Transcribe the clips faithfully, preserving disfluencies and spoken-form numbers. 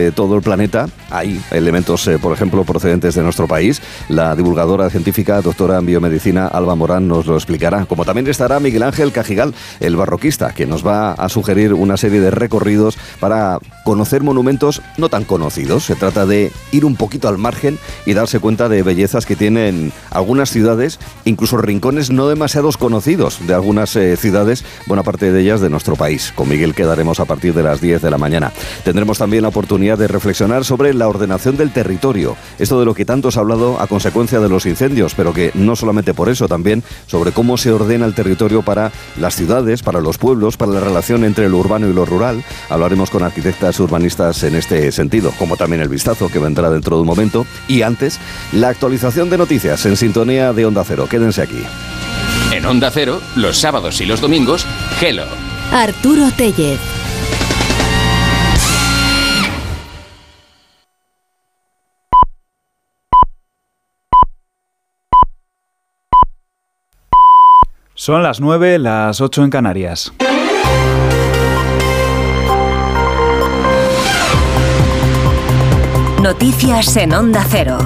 de todo el planeta. Hay elementos, eh, por ejemplo, procedentes de nuestro país. La divulgadora científica, doctora en biomedicina, Alba Morán, nos lo explicará. Como también estará Miguel Ángel Cajigal, el barroquista, que nos va a sugerir una serie de recorridos para conocer monumentos no tan conocidos. Se trata de ir un poquito al margen y darse cuenta de bellezas que tienen algunas ciudades, incluso rincones no demasiados conocidos de algunas eh, ciudades, buena parte de ellas de nuestro país. Con Miguel quedaremos a partir de las diez de la mañana. Tendremos también la oportunidad de reflexionar sobre la ordenación del territorio, esto de lo que tanto se ha hablado a consecuencia de los incendios, pero que no solamente por eso, también sobre cómo se ordena el territorio para las ciudades, para los pueblos, para la relación entre lo urbano y lo rural. Hablaremos con arquitectas urbanistas en este sentido, como también el vistazo que vendrá dentro de un momento. Y antes, la actualización de noticias en sintonía de Onda Cero. Quédense aquí. En Onda Cero, los sábados y los domingos, Hello. Arturo Tellez. Son las nueve, las ocho en Canarias. Noticias en Onda Cero.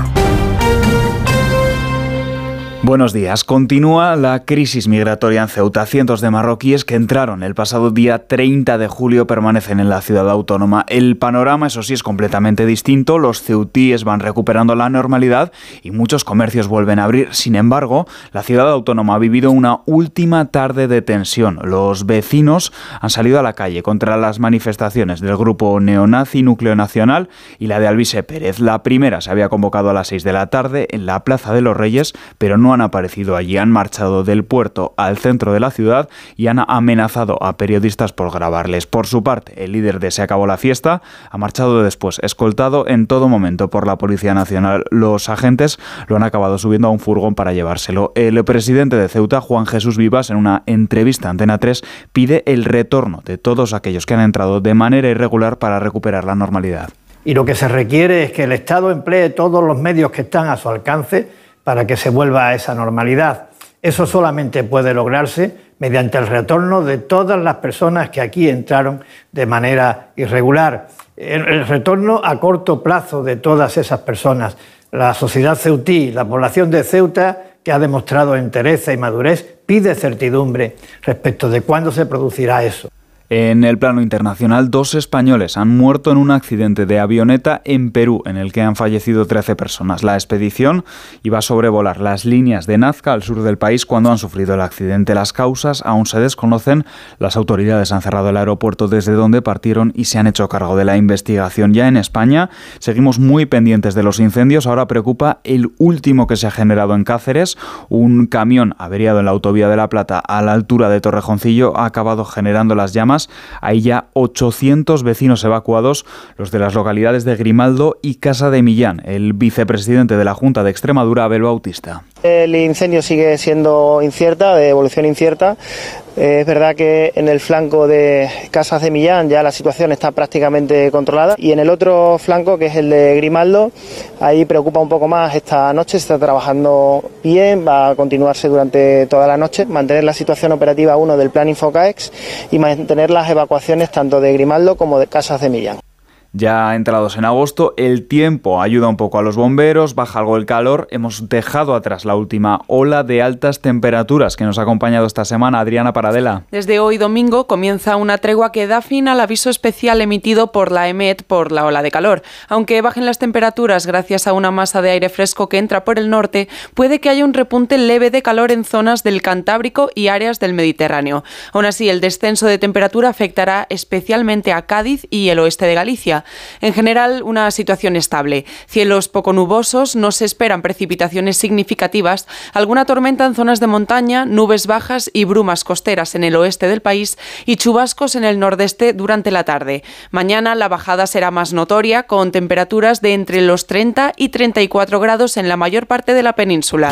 Buenos días. Continúa la crisis migratoria en Ceuta. Cientos de marroquíes que entraron el pasado día treinta de julio permanecen en la ciudad autónoma. El panorama, eso sí, es completamente distinto. Los ceutíes van recuperando la normalidad y muchos comercios vuelven a abrir. Sin embargo, la ciudad autónoma ha vivido una última tarde de tensión. Los vecinos han salido a la calle contra las manifestaciones del grupo neonazi Núcleo Nacional y la de Alvise Pérez. La primera se había convocado a las seis de la tarde en la Plaza de los Reyes, pero no han aparecido allí. Han marchado del puerto al centro de la ciudad y han amenazado a periodistas por grabarles. Por su parte, el líder de Se Acabó la Fiesta ha marchado después, escoltado en todo momento por la Policía Nacional. Los agentes lo han acabado subiendo a un furgón para llevárselo. El presidente de Ceuta, Juan Jesús Vivas, en una entrevista a Antena tres, pide el retorno de todos aquellos que han entrado de manera irregular para recuperar la normalidad. Y lo que se requiere es que el Estado emplee todos los medios que están a su alcance para que se vuelva a esa normalidad. Eso solamente puede lograrse mediante el retorno de todas las personas que aquí entraron de manera irregular. El retorno a corto plazo de todas esas personas. La sociedad ceutí, la población de Ceuta, que ha demostrado entereza y madurez, pide certidumbre respecto de cuándo se producirá eso. En el plano internacional, dos españoles han muerto en un accidente de avioneta en Perú, en el que han fallecido trece personas. La expedición iba a sobrevolar las líneas de Nazca al sur del país cuando han sufrido el accidente. Las causas aún se desconocen. Las autoridades han cerrado el aeropuerto desde donde partieron y se han hecho cargo de la investigación. Ya en España seguimos muy pendientes de los incendios. Ahora preocupa el último que se ha generado en Cáceres. Un camión averiado en la autovía de La Plata a la altura de Torrejoncillo ha acabado generando las llamas. Hay ya ochocientos vecinos evacuados, los de las localidades de Grimaldo y Casa de Millán. El vicepresidente de la Junta de Extremadura, Abel Bautista. El incendio sigue siendo incierta, de evolución incierta. Es verdad que en el flanco de Casas de Millán ya la situación está prácticamente controlada y en el otro flanco, que es el de Grimaldo, ahí preocupa un poco más. Esta noche se está trabajando bien, va a continuarse durante toda la noche, mantener la situación operativa uno del plan Infocaex y mantener las evacuaciones tanto de Grimaldo como de Casas de Millán. Ya entrados en agosto, el tiempo ayuda un poco a los bomberos, baja algo el calor. Hemos dejado atrás la última ola de altas temperaturas que nos ha acompañado esta semana. Adriana Paradela. Desde hoy domingo comienza una tregua que da fin al aviso especial emitido por la EMET por la ola de calor. Aunque bajen las temperaturas gracias a una masa de aire fresco que entra por el norte, puede que haya un repunte leve de calor en zonas del Cantábrico y áreas del Mediterráneo. Aún así, el descenso de temperatura afectará especialmente a Cádiz y el oeste de Galicia. En general, una situación estable. Cielos poco nubosos, no se esperan precipitaciones significativas, alguna tormenta en zonas de montaña, nubes bajas y brumas costeras en el oeste del país y chubascos en el nordeste durante la tarde. Mañana la bajada será más notoria, con temperaturas de entre los treinta y treinta y cuatro grados en la mayor parte de la península.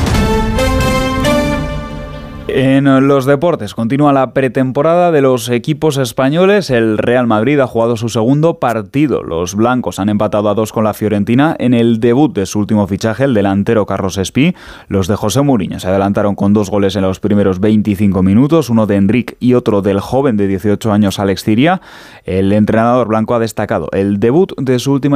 En los deportes continúa la pretemporada de los equipos españoles. El Real Madrid ha jugado su segundo partido. Los blancos han empatado a dos con la Fiorentina en el debut de su último fichaje, el delantero Carlos Espí. Los de José Mourinho se adelantaron con dos goles en los primeros veinticinco minutos, uno de Enric y otro del joven de dieciocho años Alex Ciria. El entrenador blanco ha destacado el debut de su última